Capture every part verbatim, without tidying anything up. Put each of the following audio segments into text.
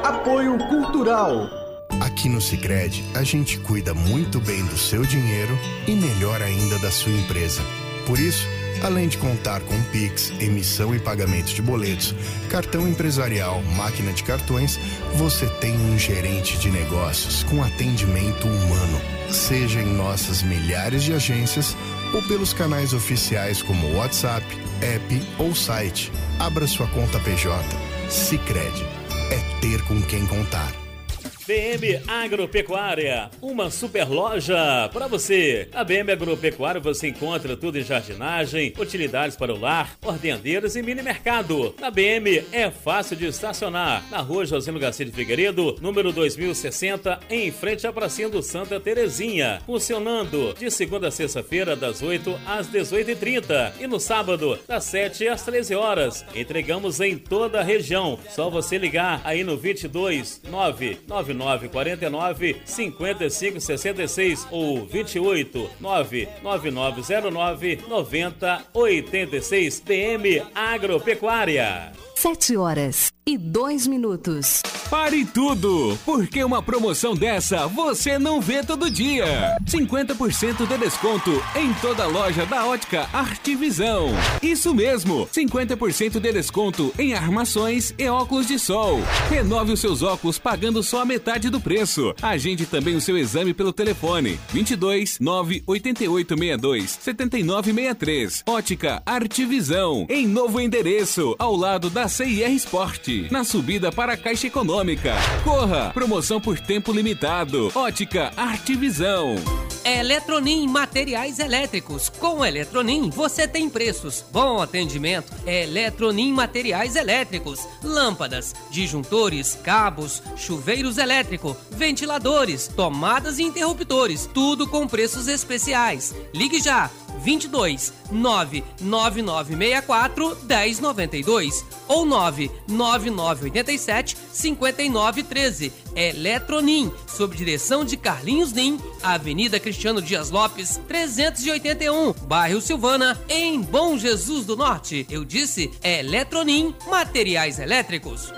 Apoio Cultural. Aqui no Sicredi, a gente cuida muito bem do seu dinheiro e melhor ainda da sua empresa. Por isso, além de contar com Pix, emissão e pagamento de boletos, cartão empresarial, máquina de cartões, você tem um gerente de negócios com atendimento humano, seja em nossas milhares de agências ou pelos canais oficiais como WhatsApp, app ou site. Abra sua conta P J. Sicredi. É ter com quem contar. B M Agropecuária, uma super loja para você. A B M Agropecuária você encontra tudo em jardinagem, utilidades para o lar, ordenadeiras e mini mercado. Na B M é fácil de estacionar. Na rua Josino Garcia de Figueiredo, número dois mil e sessenta, em frente à pracinha do Santa Terezinha. Funcionando de segunda a sexta-feira, das oito às dezoito e trinta. E no sábado, das sete às treze horas. Entregamos em toda a região. Só você ligar aí no vinte e dois, nove nove nove quatro nove, cinco cinco seis seis ou vinte e oito, nove nove nove zero nove, nove zero oito seis. B M Agropecuária. Sete horas e dois minutos. Pare tudo, porque uma promoção dessa você não vê todo dia. cinquenta por cento de desconto em toda a loja da Ótica Artvisão. Isso mesmo, cinquenta por cento de desconto em armações e óculos de sol. Renove os seus óculos pagando só a metade do preço. Agende também o seu exame pelo telefone vinte e dois, nove oito oito seis dois, sete nove seis três. Ótica Artvisão, em novo endereço, ao lado da C I R Sport, na subida para a Caixa Econômica. Corra! Promoção por tempo limitado. Ótica Artvisão. Eletronim Materiais Elétricos. Com Eletronim você tem preços, bom atendimento. Eletronim Materiais Elétricos. Lâmpadas, disjuntores, cabos, chuveiros elétricos, ventiladores, tomadas e interruptores. Tudo com preços especiais. Ligue já. vinte e dois, nove nove nove seis quatro, um zero nove dois ou nove nove nove oito sete, cinco nove um três. Eletronim, sob direção de Carlinhos Nim, Avenida Cristiano Dias Lopes, trezentos e oitenta e um, bairro Silvana, em Bom Jesus do Norte. Eu disse Eletronim Materiais Elétricos.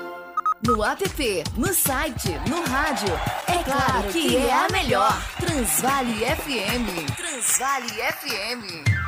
No app, no site, no rádio. É claro que é a melhor. Transvale F M. Transvale F M.